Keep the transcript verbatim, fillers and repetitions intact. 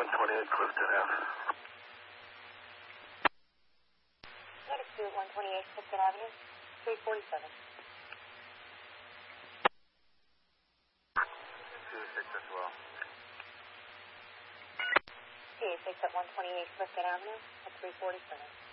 one twenty-eight Clifton Avenue. Notice two, one twenty-eight Clifton Avenue, three forty-seven. T A six as well. T A six at one twenty-eight Clifton Avenue at three forty-seven.